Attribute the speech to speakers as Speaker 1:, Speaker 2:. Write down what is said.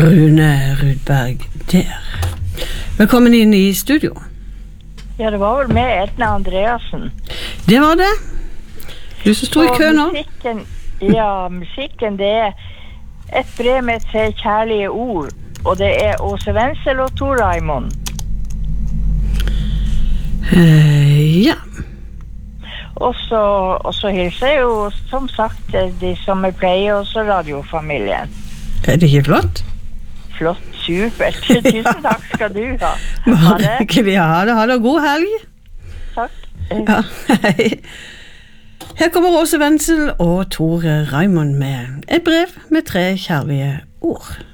Speaker 1: Rune Rudberg der. Velkommen inn i studio.
Speaker 2: Ja, det var vel med Edna Andreasen.
Speaker 1: Det var det. Du som stod i kø nå.
Speaker 2: Musikken det et brev med 3 kjærlige ord, og det Åse Wenzel og Tor Raimond.
Speaker 1: Ja.
Speaker 2: Og så hilser jeg jo, som sagt, de som pleier, også radiofamilien.
Speaker 1: Det ikke flott?
Speaker 2: Flott, supert. Tusen takk skal du ha.
Speaker 1: Hyggelig å ha det. Ha det, god helg.
Speaker 2: Takk.
Speaker 1: Ja, hei. Her kommer Åse Wenzel og Tor Raimond med et brev med 3 kjærlige ord.